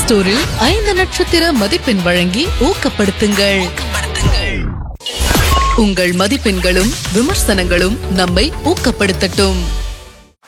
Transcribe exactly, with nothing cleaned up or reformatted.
ஸ்டோரில் ஐந்து நட்சத்திர மதிப்பெண் வழங்கி ஊக்கப்படுத்துங்கள். உங்கள் மதிப்பெண்களும் விமர்சனங்களும் நம்மை ஊக்கப்படுத்தட்டும்.